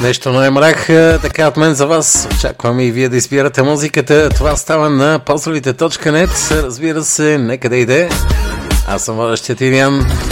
Нещо не мрах, така от мен за вас. Очаквам и вие да избирате музиката. Това става на puzzlite.net. Разбира се, нека да иде. Аз съм водещият Илян.